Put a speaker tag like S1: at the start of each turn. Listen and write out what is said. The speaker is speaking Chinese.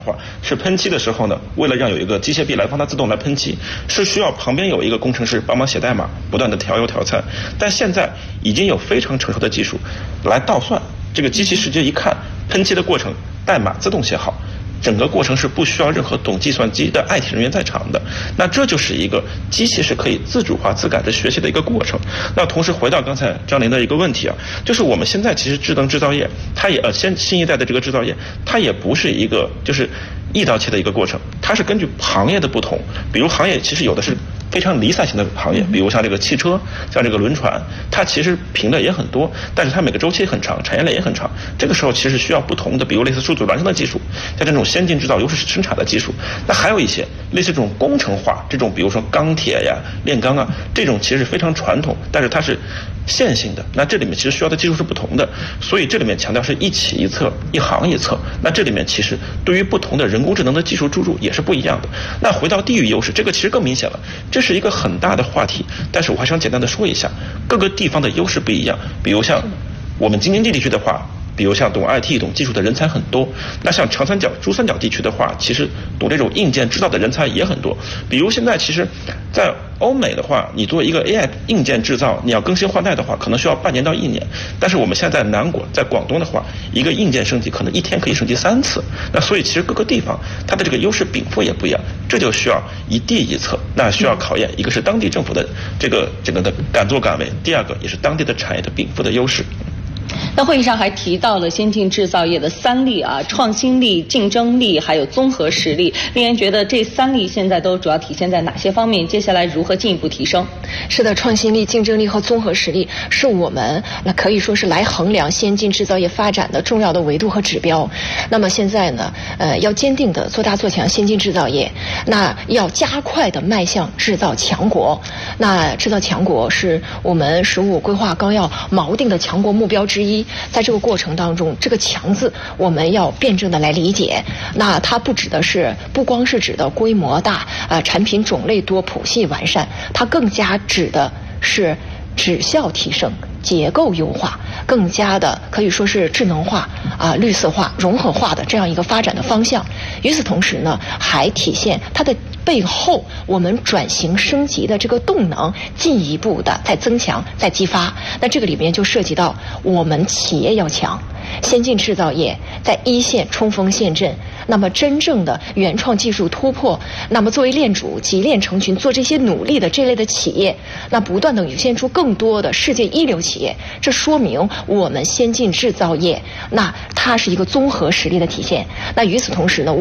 S1: 是喷漆的时候呢，为了让有一个机械臂来帮它自动来喷漆，是需要旁边有一个工程师帮忙写代码，不断的调油调菜。但现在已经有非常成熟的技术来倒算，这个机器直接一看喷漆的过程，代码自动写好。整个过程是不需要任何懂计算机的 IT 人员在场的，那这就是一个机器是可以自主化、自感的学习的一个过程。那同时回到刚才张琳的一个问题啊，就是我们现在其实智能制造业，它也新一代的这个制造业，它也不是一个就是一刀切的一个过程，它是根据行业的不同，比如行业其实有的是非常离散型的行业，比如像这个汽车，像这个轮船，它其实频的也很多，但是它每个周期很长，产业链也很长。这个时候其实需要不同的，比如类似数字孪生的技术，像这种先进制造优势生产的技术。那还有一些类似这种工程化，这种比如说钢铁呀、炼钢啊，这种其实非常传统，但是它是线性的。那这里面其实需要的技术是不同的，所以这里面强调是一起一策，一行一策。那这里面其实对于不同的人工智能的技术注入也是不一样的。那回到地域优势，这个其实更明显了，这是一个很大的话题，但是我还想简单的说一下，各个地方的优势不一样。比如像我们京津冀地区的话，比如像懂 IT 懂技术的人才很多，那像长三角、珠三角地区的话，其实懂这种硬件制造的人才也很多。比如现在其实在欧美的话，你做一个 AI 硬件制造，你要更新换代的话，可能需要半年到1年。但是我们现在在南国，在广东的话，一个硬件升级可能1天可以升级3次。那所以其实各个地方它的这个优势禀赋也不一样，这就需要一地一策。那需要考验一个是当地政府的这个的敢作敢为，第二个也是当地的产业的禀赋的优势。
S2: 那会议上还提到了先进制造业的3力啊，创新力、竞争力还有综合实力。令人觉得这3力现在都主要体现在哪些方面？接下来如何进一步提升？
S3: 是的，创新力、竞争力和综合实力是我们可以说是来衡量先进制造业发展的重要的维度和指标。那么现在呢，要坚定的做大做强先进制造业，那要加快的迈向制造强国。那制造强国是我们15规划纲要锚定的强国目标之一。在这个过程当中，这个强字我们要辩证的来理解。那它不光是指的规模大产品种类多、谱系完善，它更加指的是质效提升、结构优化，更加的可以说是智能化绿色化、融合化的这样一个发展的方向。与此同时呢，还体现它的背后我们转型升级的这个动能进一步的在增强、在激发。那这个里面就涉及到我们企业要强，先进制造业在一线冲锋陷阵，那么真正的原创技术突破，那么作为链主集链成群做这些努力的这类的企业，那不断的涌现出更多的世界一流企业，这说明我们先进制造业那它是一个综合实力的体现。那与此同时呢，